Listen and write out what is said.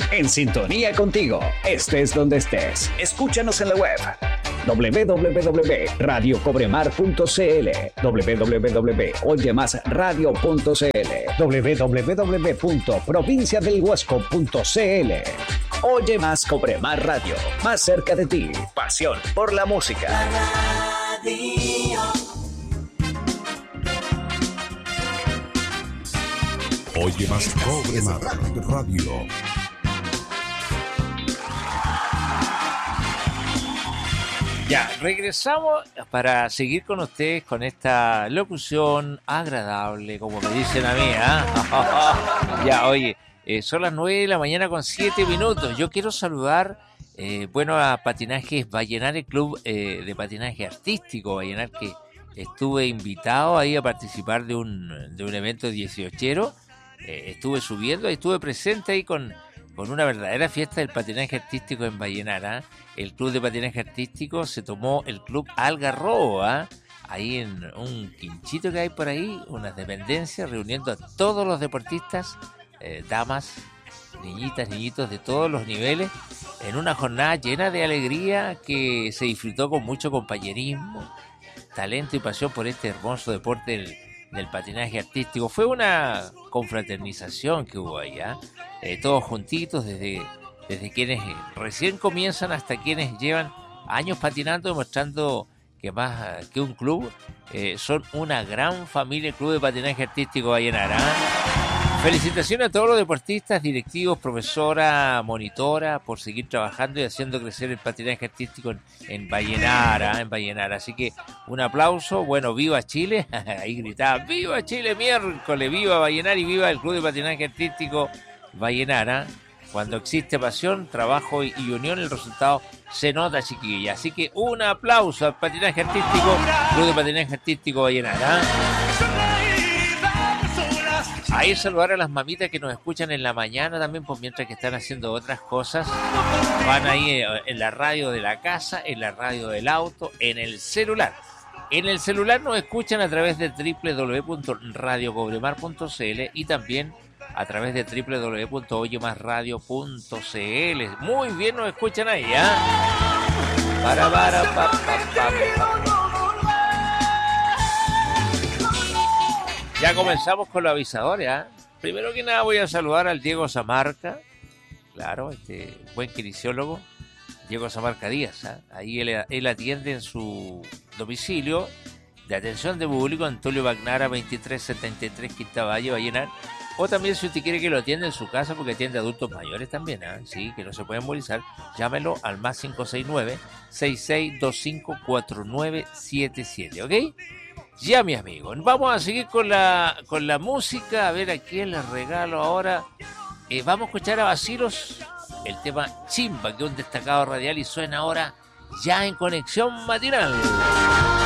En sintonía contigo, estés donde estés. Escúchanos en la web www.radiocobremar.cl, www.oyemasradio.cl, www.provinciadelhuasco.cl. Oye Más Cobremar Radio, más cerca de ti. Pasión por la música. Oye Más Cobremar Radio. Ya, regresamos para seguir con ustedes con esta locución agradable, como me dicen a mí, ¿ah? Ya, oye, son las 9 de la mañana con 7 minutos. Yo quiero saludar, a Patinajes Vallenar, el club de patinaje artístico Vallenar, que estuve invitado ahí a participar de un evento 18ero. Estuve subiendo y estuve presente ahí con una verdadera fiesta del patinaje artístico en Vallenar. El club de patinaje artístico se tomó el club Algarrobo, ahí en un quinchito que hay por ahí, unas dependencias, reuniendo a todos los deportistas, damas, niñitas, niñitos de todos los niveles, en una jornada llena de alegría que se disfrutó con mucho compañerismo, talento y pasión por este hermoso deporte del patinaje artístico. Fue una confraternización que hubo allá, todos juntitos, desde quienes recién comienzan hasta quienes llevan años patinando, demostrando que más que un club, son una gran familia, el Club de Patinaje Artístico Vallenar. Felicitaciones a todos los deportistas, directivos, profesora, monitora, por seguir trabajando y haciendo crecer el patinaje artístico en Vallenar, en Vallenar. Así que un aplauso, bueno, ¡viva Chile! Ahí gritaba, ¡viva Chile miércoles! ¡Viva Vallenar y viva el Club de Patinaje Artístico Vallenar! Cuando existe pasión, trabajo y unión, el resultado se nota, chiquilla. Así que un aplauso al patinaje artístico, Club de Patinaje Artístico Vallenar. Ahí saludar a las mamitas que nos escuchan en la mañana también, pues mientras que están haciendo otras cosas. Van ahí en la radio de la casa, en la radio del auto, en el celular. En el celular nos escuchan a través de www.radiocobremar.cl y también a través de www.oyemasradio.cl. Muy bien, nos escuchan ahí, Ya comenzamos con los avisadores, Primero que nada voy a saludar al Diego Zamarca, claro, este buen kinesiólogo, Diego Zamarca Díaz, Ahí él atiende en su domicilio de atención de público, Antonio Bagnara 2373, Quinta Valle, Vallenar. O también si usted quiere que lo atienda en su casa, porque atiende a adultos mayores también, sí, que no se pueden movilizar, llámelo al más 569-6625-4977, ¿ok? Ya, mi amigo, vamos a seguir con la música, a ver a quién les regalo ahora. Vamos a escuchar a Bacilos, el tema Chimba, que es un destacado radial y suena ahora ya en Conexión Matinal.